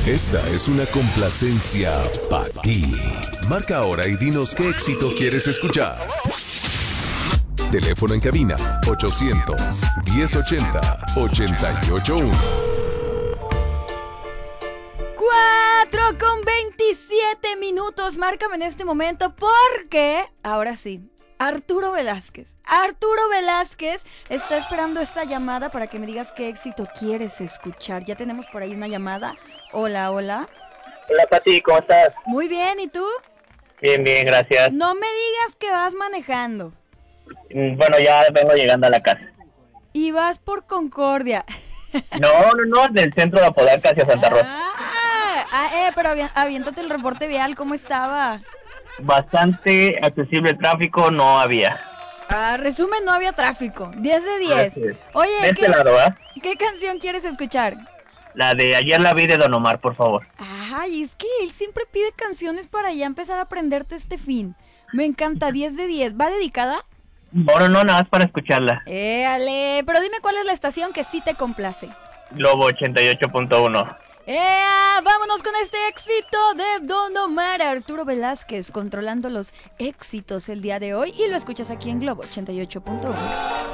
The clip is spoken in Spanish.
Esta es una complacencia para ti. Marca ahora y dinos qué éxito quieres escuchar. Teléfono en cabina 800-1080-881. 4:27. Márcame en este momento porque, ahora sí, Arturo Velázquez está esperando esta llamada para que me digas qué éxito quieres escuchar. Ya tenemos por ahí una llamada. Hola. Hola, Pati, ¿cómo estás? Muy bien, ¿y tú? Bien, gracias. No me digas que vas manejando. Bueno, ya vengo llegando a la casa. Y vas por Concordia. No, del centro de Apodaca hacia Santa Rosa. Pero aviéntate el reporte vial, ¿cómo estaba? Bastante accesible el tráfico, no había. Resumen, no había tráfico. 10 de 10. Gracias. Oye, De este lado, ¿qué canción quieres escuchar? La de Ayer la vi de Don Omar, por favor. Ay, es que él siempre pide canciones para ya empezar a aprenderte este fin. Me encanta, 10 de 10. ¿Va dedicada? No, nada más para escucharla. Ale, pero dime cuál es la estación que sí te complace. Globo 88.1. Vámonos con este éxito de Don Omar, Arturo Velázquez, controlando los éxitos el día de hoy. Y lo escuchas aquí en Globo 88.1.